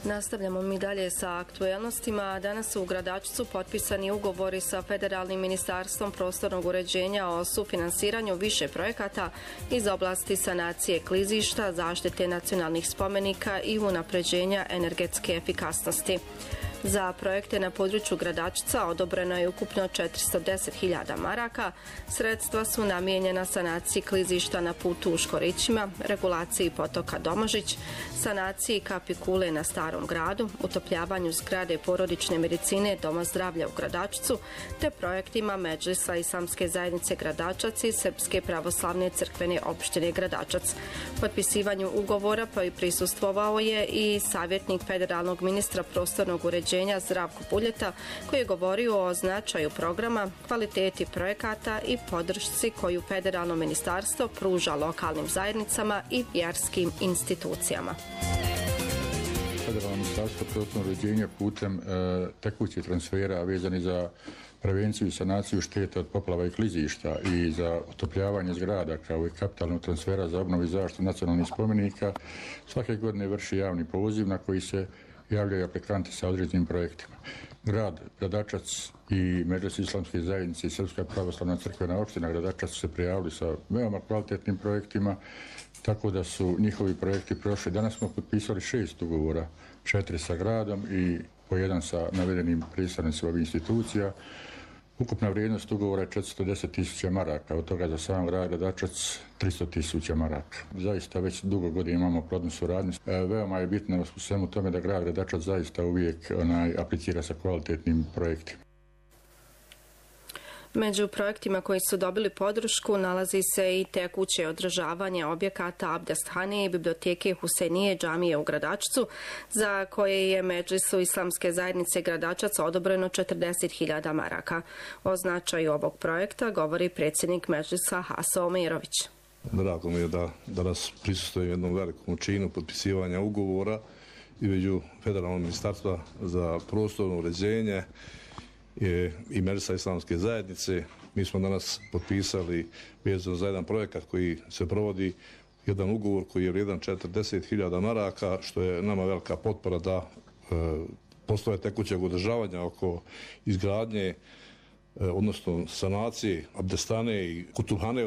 Nastavljamo mi dalje sa aktuelnostima. Danas su u Gradačcu potpisani ugovori sa Federalnim ministarstvom prostornog uređenja o sufinansiranju više projekata iz oblasti sanacije klizišta, zaštite nacionalnih spomenika i unapređenja energetske efikasnosti. Za projekte na području Gradačca odobreno je ukupno 410.000 maraka. Sredstva su namijenjena sanaciji klizišta na putu u Škorićima, regulaciji potoka Domažić, sanaciji kapi kule na Starom gradu, utopljavanju zgrade porodične medicine Doma zdravlja u Gradačcu, te projektima Medžlisa Islamske zajednice Gradačac i Srpske pravoslavne crkvene opštine Gradačac. Potpisivanju ugovora prisustvovao je i savjetnik federalnog ministra prostornog uređenja Zdravko Buljeta, koji je govorio o značaju programa, kvaliteti projekata i podršci koju federalno ministarstvo pruža lokalnim zajednicama i vjerskim institucijama. Federalno ministarstvo prostornog uređenja putem tekućih transfera vezani za prevenciju i sanaciju šteta od poplava i klizišta i za otopljavanje zgrada kao i kapitalnog transfera za obnovu i zaštitu nacionalnih spomenika svake godine vrši javni poziv na koji se javljaju aplikanti sa određenim projektima. Grad Gradačac i Medžlis Islamske zajednice i Srpska pravoslavna crkvena opština Gradačac su se prijavili sa veoma kvalitetnim projektima, tako da su njihovi projekti prošli. Danas smo potpisali 6 ugovora, 4 sa gradom i po 1 sa navedenim predstavnicima ovih institucija. Ukupna vrijednost ugovora je 410.000 maraka, od toga za sam grad Gradačac 300.000 maraka. Zaista već dugo godina imamo plodnu suradnju. Veoma je bitno u svemu tome da grad Gradačac zaista uvijek aplicira sa kvalitetnim projektima. Među projektima koji su dobili podršku nalazi se i tekuće održavanje objekata Abdesthane i biblioteke Husejnije džamije u Gradačcu, za koje je Medžlisu Islamske zajednice Gradačac odobreno 40.000 maraka. O značaju ovog projekta govori predsjednik Medžlisa Haso Omerović. Drago mi je da danas prisustujem jednom velikom činu potpisivanja ugovora između Federalnog ministarstva za prostorno uređenje i Medžlisa Islamske zajednice. Mi smo danas potpisali vezano za jedan projekat koji se provodi, jedan ugovor koji je vrijedan 40.000 maraka, što je nama velika potpora da postoje tekućeg održavanja oko izgradnje, odnosno sanacije Abdestane i Kutubhane.